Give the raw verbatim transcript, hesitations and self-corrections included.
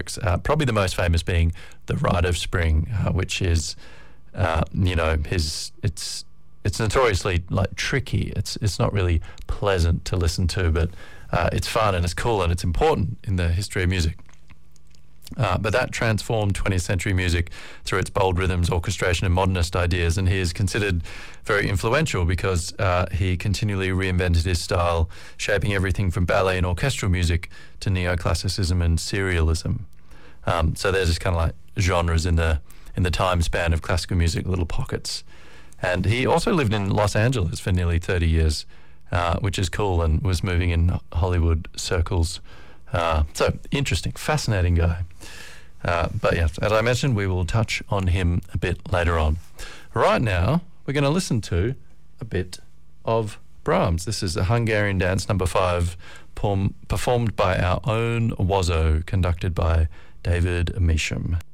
Uh, probably the most famous being The Rite of Spring, uh, which is, uh, you know, his it's it's notoriously like tricky. It's it's not really pleasant to listen to, but uh, it's fun and it's cool and it's important in the history of music. Uh, but that transformed twentieth century music through its bold rhythms, orchestration, and modernist ideas, and he is considered very influential because uh, he continually reinvented his style, shaping everything from ballet and orchestral music to neoclassicism and serialism. Um, so there's just kind of like genres in the in the time span of classical music, little pockets. And he also lived in Los Angeles for nearly thirty years, uh, which is cool, and was moving in Hollywood circles. Uh, so interesting, fascinating guy. Uh, but yes, as I mentioned, we will touch on him a bit later on. Right now, we're going to listen to a bit of Brahms. This is a Hungarian dance number five, performed by our own Wozo, conducted by David Measham.